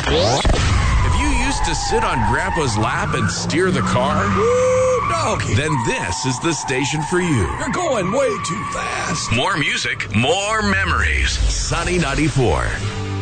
If you used to sit on Grandpa's lap and steer the car, Woo, doggy. then this is the station for you. You're going way too fast. More music, more memories. Sunny 94.